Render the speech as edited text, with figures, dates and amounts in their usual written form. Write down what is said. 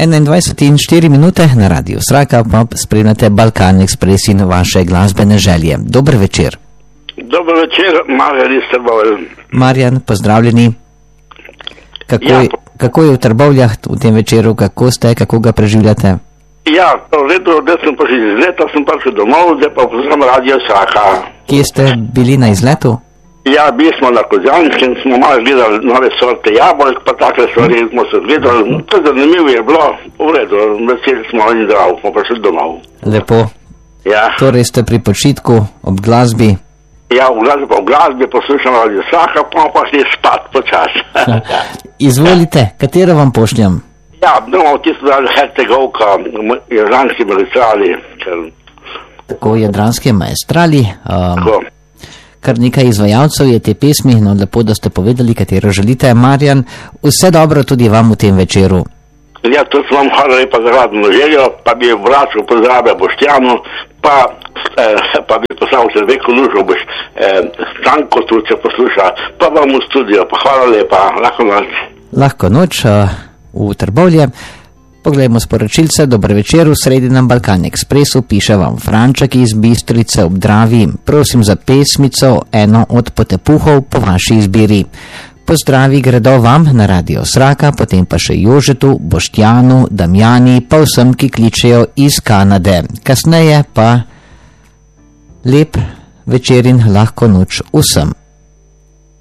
21 in 4 minute na Radiu Sraka, pa spremljate Balkan Express in vaše glasbene želje. Dober večer. Dober večer, Marjan iz Trbovlja. Marjan, pozdravljeni. Kako je v Trbovljah v tem večeru, kako ste, kako ga preživljate? Ja, v redu, da sem prišel iz leta, sem prišel domov, zdaj pa poznam Radio Sraka. Kje ste bili na izletu? Ja, bili smo na Kozjanskem, smo malo gledali nove sorte jabolk, pa takle stvari smo se gledali. To zanimivo je bilo, v redu, veseli smo in zdrav, smo prišli domov. Lepo. Ja. Torej ste pri počitku, ob glasbi? Ja, ob glasbi poslušam Radio Sraka, pa šli spat počas. Izvolite, katero vam pošljem? Ja, bomo tisto dali Hercegovka, Jadranski magistrali. Tako, Jadranski magistrali. Tako. Kar nekaj izvajalcev je te pesmi, no lepo, da ste povedali, katero želite. Marjan, vse dobro tudi vam v tem večeru. Ja, tudi vam hvala lepa za radno željo, pa bi vračal pozdravlja Boštjanu, pa bi poslal se veliko lužo, boš Stanko tudi se posluša, pa vam v studio, pa hvala lepa, lahko noč. Lahko noč v Trbovlje. Poglejmo sporočilce. Dober večer, v sredi na Balkan Expressu piše vam Franček iz Bistrice ob Dravi. Prosim za pesmico, eno od potepuhov po vaši izbiri. Pozdravi gredo vam na Radio Sraka, potem pa še Jožetu, Boštjanu, Damjani, pa vsem, ki kličejo iz Kanade. Kasneje pa lep večer in lahko noč vsem.